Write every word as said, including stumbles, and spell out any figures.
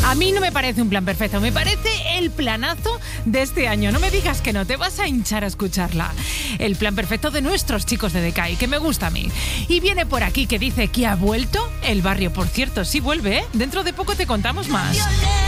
A mí no me parece un plan perfecto, me parece el planazo de este año. No me digas que no, te vas a hinchar a escucharla. El plan perfecto de nuestros chicos de Decay, que me gusta a mí. Y viene por aquí que dice que ha vuelto el barrio. Por cierto, sí vuelve, ¿eh? Dentro de poco te contamos más.